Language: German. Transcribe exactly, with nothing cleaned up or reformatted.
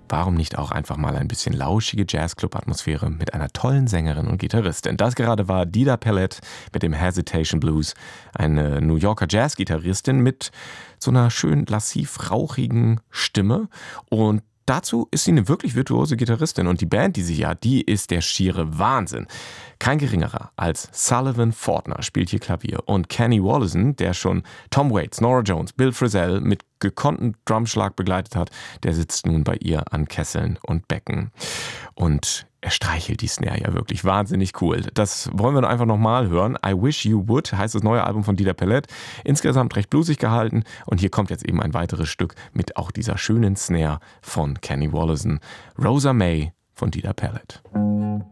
warum nicht auch einfach mal ein bisschen lauschige Jazzclub-Atmosphäre mit einer tollen Sängerin und Gitarristin. Das gerade war Dida Pellet mit dem Hesitation Blues, eine New Yorker Jazzgitarristin mit so einer schön lassiv rauchigen Stimme, und dazu ist sie eine wirklich virtuose Gitarristin, und die Band, die sie hat, die ist der schiere Wahnsinn. Kein geringerer als Sullivan Fortner spielt hier Klavier, und Kenny Wollesen, der schon Tom Waits, Norah Jones, Bill Frisell mit gekonnten Drumschlag begleitet hat, der sitzt nun bei ihr an Kesseln und Becken. Und er streichelt die Snare ja wirklich wahnsinnig cool. Das wollen wir einfach nochmal hören. I Wish You Would heißt das neue Album von Dida Pellet. Insgesamt recht bluesig gehalten, und hier kommt jetzt eben ein weiteres Stück mit auch dieser schönen Snare von Kenny Wollesen. Rosa May von Dida Pellet.